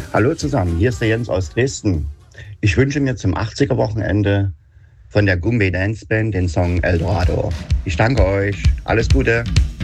Hallo zusammen, hier ist der Jens aus Dresden. Ich wünsche mir zum 80er-Wochenende von der Gumbi Dance Band den Song Eldorado. Ich danke euch. Alles Gute.